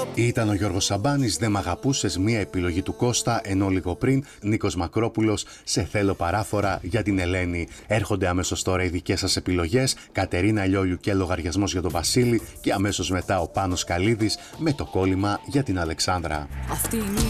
Ήταν ο Γιώργος Σαμπάνης, «Δεν μ' αγαπούσες», μία επιλογή του Κώστα, ενώ λίγο πριν Νίκος Μακρόπουλος, «Σε θέλω παράφορα» για την Ελένη. Έρχονται αμέσως τώρα οι δικές σας επιλογές, Κατερίνα Λιόλιου και «Λογαριασμός για τον Βασίλη» και αμέσως μετά ο Πάνος Καλίδης με «Το κόλλημα» για την Αλεξάνδρα.